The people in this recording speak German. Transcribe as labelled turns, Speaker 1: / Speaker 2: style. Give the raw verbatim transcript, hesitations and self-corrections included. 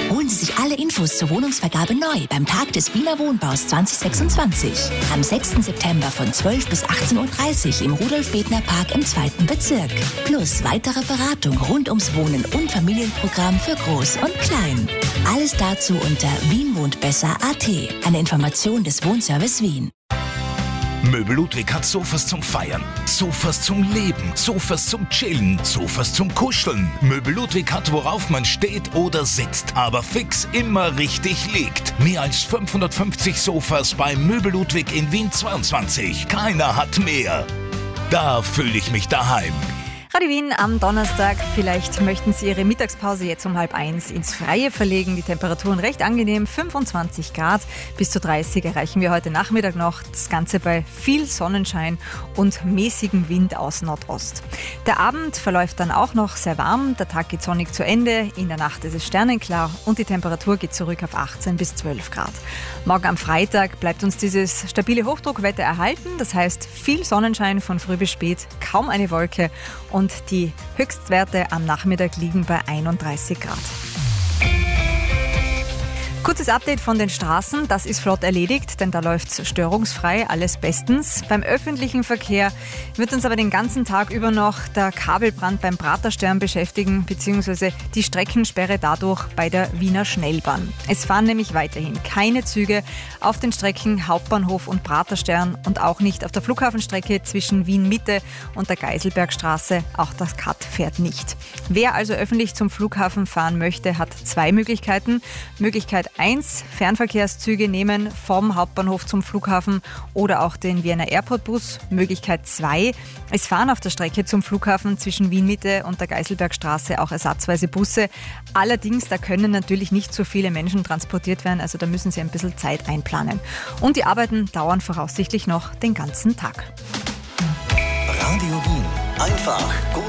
Speaker 1: Holen Sie sich alle Infos zur Wohnungsvergabe neu beim Tag des Wiener Wohnbaus zwanzig sechsundzwanzig. Am sechsten September von zwölf bis achtzehn Uhr dreißig im Rudolf-Bedner-Park im zweiten Bezirk. Plus weitere Beratung rund ums Wohnen und Familienprogramm für Groß und Klein. Alles dazu unter wien wohnt besser punkt a t. Eine Information des Wohnservice Wien.
Speaker 2: Möbel Ludwig hat Sofas zum Feiern, Sofas zum Leben, Sofas zum Chillen, Sofas zum Kuscheln. Möbel Ludwig hat, worauf man steht oder sitzt, aber fix immer richtig liegt. Mehr als fünfhundertfünfzig Sofas bei Möbel Ludwig in Wien zweiundzwanzig. Keiner hat mehr. Da fühle ich mich daheim.
Speaker 3: Radio Wien am Donnerstag. Vielleicht möchten Sie Ihre Mittagspause jetzt um halb eins ins Freie verlegen. Die Temperaturen recht angenehm, fünfundzwanzig Grad bis zu dreißig erreichen wir heute Nachmittag noch. Das Ganze bei viel Sonnenschein und mäßigem Wind aus Nordost. Der Abend verläuft dann auch noch sehr warm. Der Tag geht sonnig zu Ende. In der Nacht ist es sternenklar und die Temperatur geht zurück auf achtzehn bis zwölf Grad. Morgen am Freitag bleibt uns dieses stabile Hochdruckwetter erhalten. Das heißt viel Sonnenschein von früh bis spät, kaum eine Wolke. Und die Höchstwerte am Nachmittag liegen bei einunddreißig Grad. Kurzes Update von den Straßen, das ist flott erledigt, denn da läuft's störungsfrei, alles bestens. Beim öffentlichen Verkehr wird uns aber den ganzen Tag über noch der Kabelbrand beim Praterstern beschäftigen, beziehungsweise die Streckensperre dadurch bei der Wiener Schnellbahn. Es fahren nämlich weiterhin keine Züge auf den Strecken Hauptbahnhof und Praterstern und auch nicht auf der Flughafenstrecke zwischen Wien-Mitte und der Geiselbergstraße, auch das K A T fährt nicht. Wer also öffentlich zum Flughafen fahren möchte, hat zwei Möglichkeiten. Möglichkeit eins, Fernverkehrszüge nehmen vom Hauptbahnhof zum Flughafen oder auch den Vienna Airport Bus. Möglichkeit zwei, es fahren auf der Strecke zum Flughafen zwischen Wien-Mitte und der Geiselbergstraße auch ersatzweise Busse. Allerdings, da können natürlich nicht so viele Menschen transportiert werden, also da müssen Sie ein bisschen Zeit einplanen. Und die Arbeiten dauern voraussichtlich noch den ganzen Tag.
Speaker 4: Radio Wien. Einfach gut